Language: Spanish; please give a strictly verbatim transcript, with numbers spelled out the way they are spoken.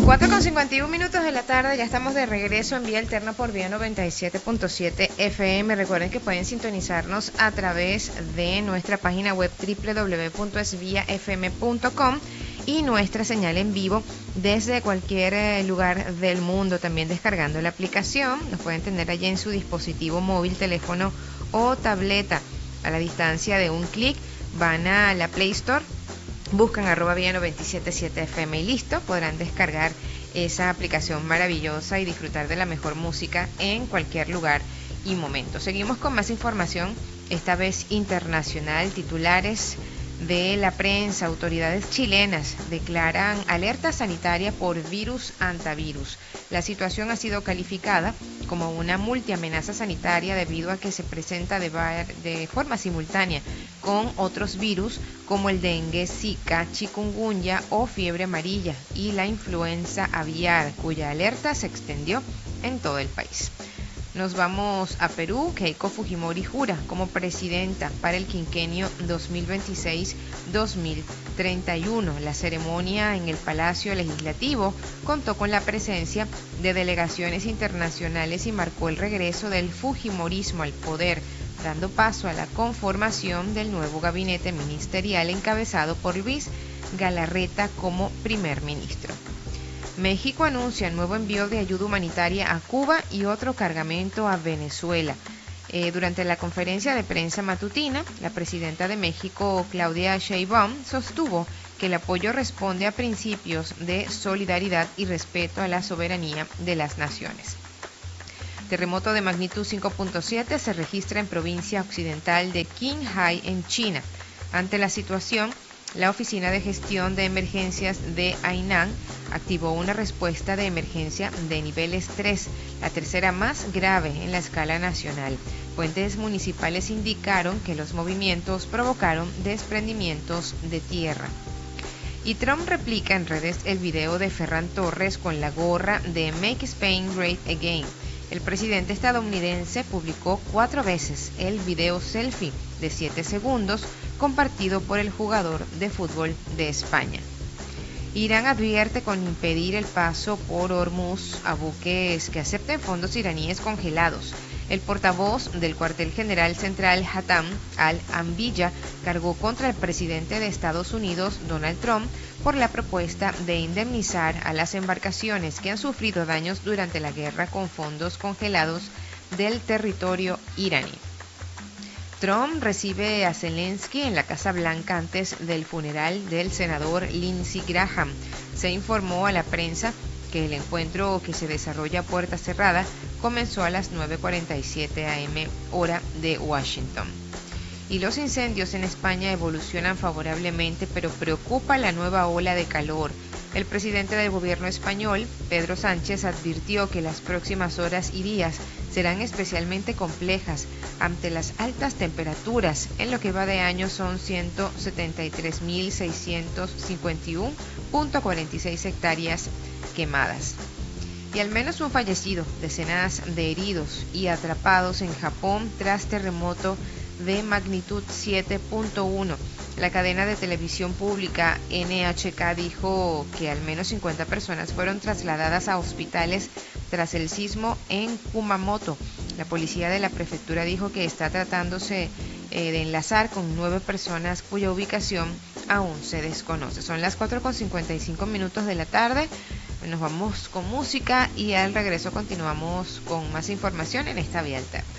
cuatro con cincuenta y uno minutos de la tarde, ya estamos de regreso en Vía Alterna por Vía noventa y siete punto siete F M. Recuerden que pueden sintonizarnos a través de nuestra página web doble u doble u doble u punto es vía f m punto com y nuestra señal en vivo desde cualquier lugar del mundo, también descargando la aplicación. Nos pueden tener allí en su dispositivo móvil, teléfono o tableta. A la distancia de un clic van a la Play Store, buscan arroba vía noventa y siete punto siete F M y listo, podrán descargar esa aplicación maravillosa y disfrutar de la mejor música en cualquier lugar y momento. Seguimos con más información, esta vez internacional. Titulares de la prensa: autoridades chilenas declaran alerta sanitaria por virus antivirus. La situación ha sido calificada como una multiamenaza sanitaria debido a que se presenta de, de forma simultánea con otros virus como el dengue, zika, chikungunya o fiebre amarilla y la influenza aviar, cuya alerta se extendió en todo el país. Nos vamos a Perú. Keiko Fujimori jura como presidenta para el quinquenio dos mil veintiséis dos mil treinta y uno. La ceremonia en el Palacio Legislativo contó con la presencia de delegaciones internacionales y marcó el regreso del fujimorismo al poder, dando paso a la conformación del nuevo gabinete ministerial encabezado por Luis Galarreta como primer ministro. México anuncia el nuevo envío de ayuda humanitaria a Cuba y otro cargamento a Venezuela. Eh, durante la conferencia de prensa matutina, la presidenta de México, Claudia Sheinbaum, sostuvo que el apoyo responde a principios de solidaridad y respeto a la soberanía de las naciones. Terremoto de magnitud cinco punto siete se registra en provincia occidental de Qinghai, en China. Ante la situación, la Oficina de Gestión de Emergencias de Hainan activó una respuesta de emergencia de niveles tres, la tercera más grave en la escala nacional. Fuentes municipales indicaron que los movimientos provocaron desprendimientos de tierra. Y Trump replica en redes el video de Ferran Torres con la gorra de Make Spain Great Again. El presidente estadounidense publicó cuatro veces el video selfie de siete segundos compartido por el jugador de fútbol de España. Irán advierte con impedir el paso por Hormuz a buques que acepten fondos iraníes congelados. El portavoz del cuartel general central, Hatham al-Anbiya, cargó contra el presidente de Estados Unidos, Donald Trump, por la propuesta de indemnizar a las embarcaciones que han sufrido daños durante la guerra con fondos congelados del territorio iraní. Trump recibe a Zelensky en la Casa Blanca antes del funeral del senador Lindsey Graham. Se informó a la prensa que el encuentro, que se desarrolla a puerta cerrada, comenzó a las nueve cuarenta y siete a eme hora de Washington. Y los incendios en España evolucionan favorablemente, pero preocupa la nueva ola de calor. El presidente del gobierno español, Pedro Sánchez, advirtió que las próximas horas y días serán especialmente complejas ante las altas temperaturas. En lo que va de año son ciento setenta y tres mil seiscientos cincuenta y uno punto cuarenta y seis hectáreas quemadas. Y al menos un fallecido, decenas de heridos y atrapados en Japón tras terremoto de magnitud siete punto uno. La cadena de televisión pública N H K dijo que al menos cincuenta personas fueron trasladadas a hospitales tras el sismo en Kumamoto. La policía de la prefectura dijo que está tratándose eh, de enlazar con nueve personas cuya ubicación aún se desconoce. Son las cuatro con cincuenta y cinco minutos de la tarde. Nos vamos con música y al regreso continuamos con más información en esta Vía Alterna.